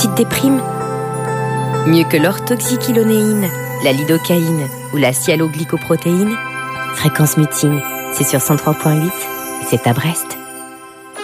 petite déprime. Mieux que l'orthoxyquilonéine, la lidocaïne ou la cialoglycoprotéine, Fréquence Muting, c'est sur 103.8 et c'est à Brest.